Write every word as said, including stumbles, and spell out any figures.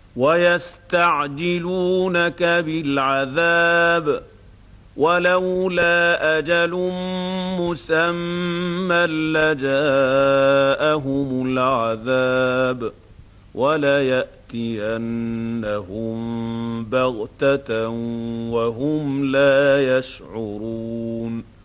ويستعجلونك بالعذاب ولولا أجل مسمى لجاءهم العذاب وليأتينهم بغتة وهم لا يشعرون